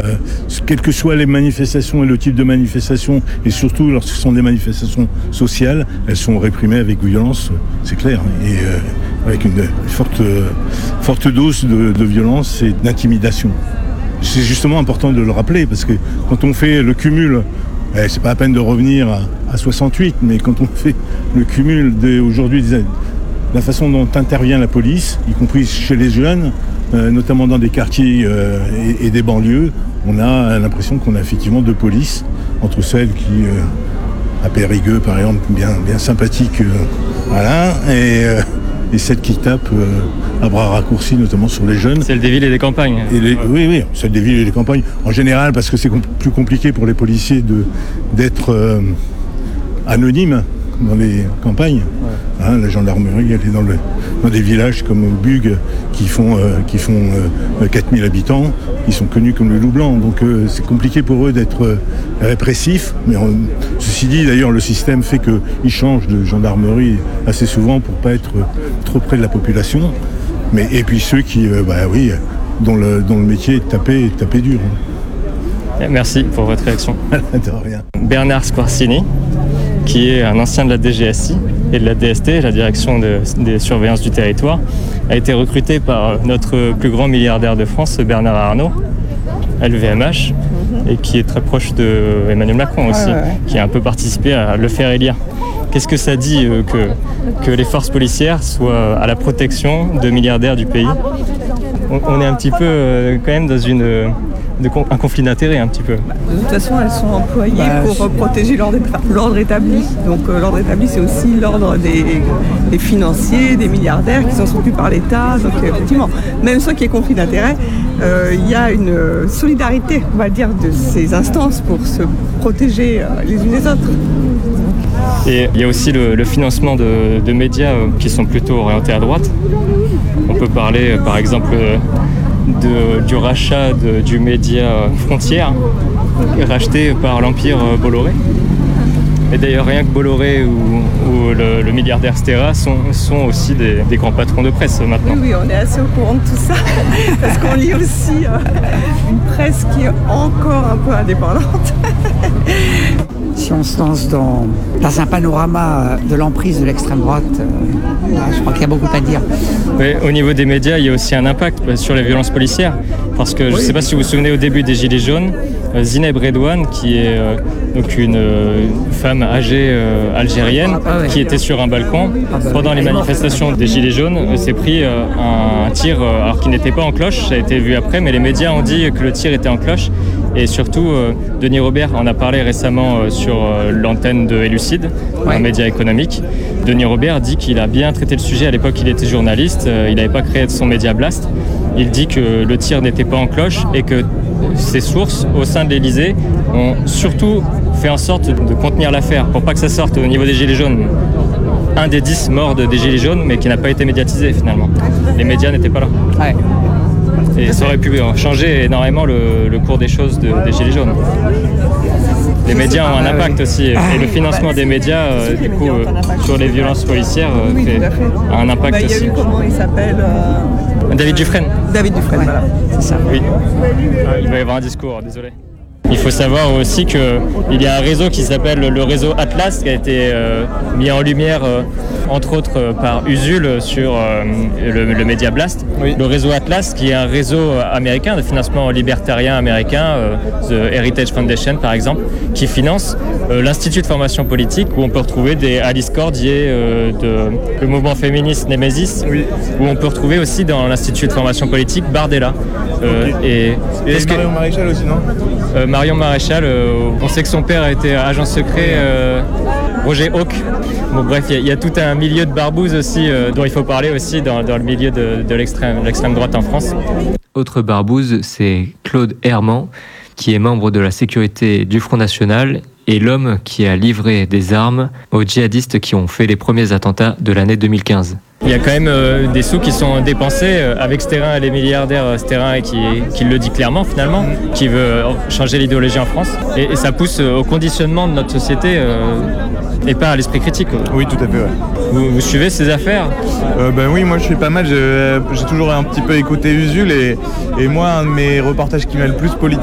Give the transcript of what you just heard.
quelles que soient les manifestations et le type de manifestation, et surtout lorsque ce sont des manifestations sociales, elles sont réprimées avec violence, c'est clair, et avec une forte dose de violence et d'intimidation. C'est justement important de le rappeler, parce que quand on fait le cumul, c'est pas la peine de revenir à 68, mais quand on fait le cumul aujourd'hui, la façon dont intervient la police, y compris chez les jeunes, notamment dans des quartiers et des banlieues, on a l'impression qu'on a effectivement deux polices, entre celles qui, à Périgueux par exemple, bien sympathique, voilà, et celles qui tapent à bras raccourcis, notamment sur les jeunes. Celle des villes et des campagnes. Oui, celle des villes et des campagnes. En général, parce que c'est plus compliqué pour les policiers d'être anonymes dans les campagnes. Ouais. Hein, la gendarmerie, elle est dans des villages comme Bugues qui font 4000 habitants, ils sont connus comme le loup blanc. Donc c'est compliqué pour eux d'être répressifs. Mais ceci dit, d'ailleurs, le système fait qu'ils changent de gendarmerie assez souvent pour pas être trop près de la population. Et puis ceux qui, dont le métier est de taper dur. Merci pour votre réaction. De rien. Bernard Squarcini, qui est un ancien de la DGSI et de la DST, la direction des surveillances du territoire, a été recruté par notre plus grand milliardaire de France, Bernard Arnault, LVMH, et qui est très proche de Emmanuel Macron aussi, qui a un peu participé à le faire élire. Qu'est-ce que ça dit que les forces policières soient à la protection de milliardaires du pays ? On est un petit peu quand même dans un conflit d'intérêts un petit peu. De toute façon, elles sont employées pour protéger l'ordre établi. Donc l'ordre établi, c'est aussi l'ordre des financiers, des milliardaires qui sont soutenus par l'État. Donc effectivement, même sans qu'il y ait conflit d'intérêts, il y a une solidarité, on va dire, de ces instances pour se protéger les unes les autres. Et il y a aussi le financement de médias qui sont plutôt orientés à droite. On peut parler par exemple du rachat du média Frontières, racheté par l'Empire Bolloré. Et d'ailleurs, rien que Bolloré ou le milliardaire Stera sont aussi des grands patrons de presse maintenant. Oui, on est assez au courant de tout ça, parce qu'on lit aussi une presse qui est encore un peu indépendante. Si on se lance dans un panorama de l'emprise de l'extrême droite, je crois qu'il y a beaucoup à dire. Oui, au niveau des médias, il y a aussi un impact sur les violences policières. Parce que je ne sais pas si vous vous souvenez, au début des Gilets jaunes, Zineb Redouane, qui est donc une femme âgée algérienne, qui était sur un balcon pendant les manifestations des Gilets jaunes, s'est pris un tir, alors qu'il n'était pas en cloche, ça a été vu après, mais les médias ont dit que le tir était en cloche. Et surtout, Denis Robert en a parlé récemment sur l'antenne de Élucide, un média économique. Denis Robert dit qu'il a bien traité le sujet. À l'époque, il était journaliste, il n'avait pas créé son média Blast. Il dit que le tir n'était pas en cloche et que ses sources au sein de l'Élysée ont surtout fait en sorte de contenir l'affaire pour pas que ça sorte au niveau des Gilets jaunes. Un des 10 morts des Gilets jaunes, mais qui n'a pas été médiatisé finalement. Les médias n'étaient pas là. Ouais. Et ça aurait pu changer énormément le cours des choses des Gilets jaunes. Les médias ont un impact aussi. Et le financement des médias, du coup, sur les violences policières, a un impact aussi. Il y a eu, comment il s'appelle David Dufresne. David Dufresne, voilà. C'est ça. Oui. Il va y avoir un discours, désolé. Il faut savoir aussi qu'il y a un réseau qui s'appelle le réseau Atlas, qui a été mis en lumière, entre autres, par Usul sur le Media Blast. Oui. Le réseau Atlas, qui est un réseau américain, de financement libertarien américain, The Heritage Foundation par exemple, qui finance l'Institut de formation politique, où on peut retrouver des Alice Cordier, le mouvement féministe Némésis, oui. Où on peut retrouver aussi dans l'Institut de formation politique Bardella. Et Marion Maréchal aussi, non Marion Maréchal, on sait que son père a été agent secret, Roger Hawke. Bon, bref, il y a tout un milieu de barbouzes aussi dont il faut parler aussi dans le milieu de l'extrême droite en France. Autre barbouze, c'est Claude Herman, qui est membre de la sécurité du Front National et l'homme qui a livré des armes aux djihadistes qui ont fait les premiers attentats de l'année 2015. Il y a quand même des sous qui sont dépensés avec Stérin et les milliardaires Stérin qui le dit clairement finalement, qui veut changer l'idéologie en France. Et ça pousse au conditionnement de notre société et pas à l'esprit critique. Oui, tout à fait. Ouais. Vous suivez ces affaires ? Oui, moi je suis pas mal. J'ai toujours un petit peu écouté Usul et moi un de mes reportages qui m'a le plus politique.